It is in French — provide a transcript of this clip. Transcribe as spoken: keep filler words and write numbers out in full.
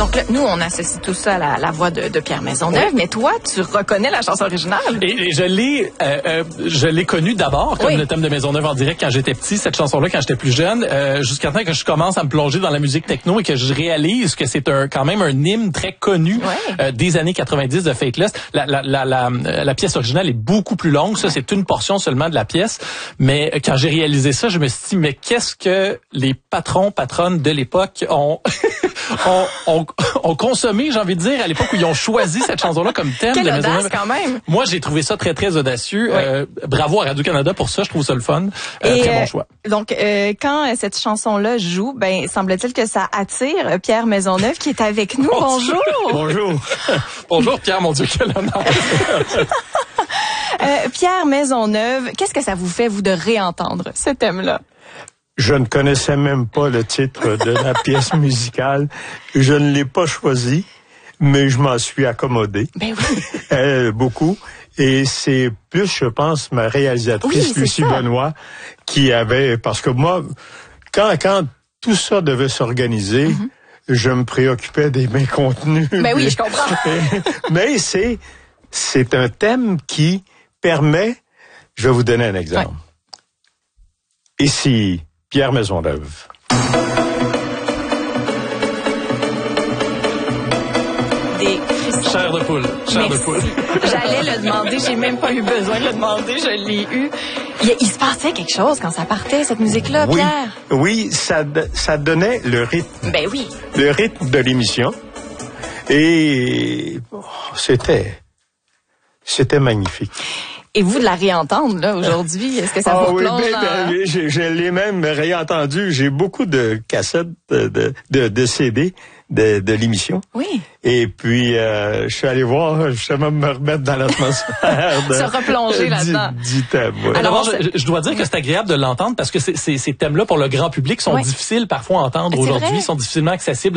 Donc là, nous, on associe tout ça à la, la voix de, de Pierre Maisonneuve, oui. mais toi, tu reconnais la chanson originale. Et, et je l'ai euh, euh, je l'ai connue d'abord comme oui. le thème de Maisonneuve en direct quand j'étais petit, cette chanson-là quand j'étais plus jeune, euh, jusqu'à temps que je commence à me plonger dans la musique techno et que je réalise que c'est un quand même un hymne très connu ouais. euh, des années quatre-vingt-dix de Faithless. La, la, la, la, la pièce originale est beaucoup plus longue, ça ouais. c'est une portion seulement de la pièce, mais quand j'ai réalisé ça, je me suis dit, mais qu'est-ce que les patrons, patronnes de l'époque ont... On, on, on consommé, j'ai envie de dire, à l'époque où ils ont choisi cette chanson-là comme thème. Quelle de audace, Maisonneuve. quand même. Moi, j'ai trouvé ça très, très audacieux. Oui. Euh, bravo à Radio-Canada pour ça. Je trouve ça le fun. Euh, Et très bon choix. Euh, donc, euh, quand cette chanson-là joue, ben, semble-t-il que ça attire Pierre Maisonneuve qui est avec nous. Bonjour. Bonjour. Bonjour, Pierre. Mon Dieu, quel honneur. euh, Pierre Maisonneuve, qu'est-ce que ça vous fait, vous, de réentendre ce thème-là? Je ne connaissais même pas le titre de la pièce musicale. Je ne l'ai pas choisi, mais je m'en suis accommodé. Ben oui. euh, beaucoup. Et c'est plus, je pense, ma réalisatrice, oui, Lucie ça. Benoît, qui avait... Parce que moi, quand, quand tout ça devait s'organiser, mm-hmm. je me préoccupais des mains contenus. Ben oui, je comprends. Mais c'est, c'est un thème qui permet... Je vais vous donner un exemple. Ouais. Ici... Pierre Maisonneuve. Des frissons. Chair de poule. Chair Merci. de poule. J'allais le demander, j'ai même pas eu besoin de le demander, je l'ai eu. Il, il se passait quelque chose quand ça partait, cette musique-là, oui, Pierre? Oui, ça, ça donnait le rythme. Ben oui. Le rythme de l'émission. Et oh, c'était, c'était magnifique. Et vous, de la réentendre, là, aujourd'hui, est-ce que ça ah vous oui, replonge ben, dans... ben, je, je l'ai même réentendu. J'ai beaucoup de cassettes, de, de, de, de C D de, de l'émission. Oui. Et puis, euh, je suis allé voir, justement, me remettre dans l'atmosphère. De, se replonger là-dedans. Du, du thème, ouais. Alors, je, je dois dire que c'est agréable de l'entendre parce que c'est, c'est, ces thèmes-là, pour le grand public, sont ouais. difficiles parfois à entendre c'est aujourd'hui, vrai. sont difficilement accessibles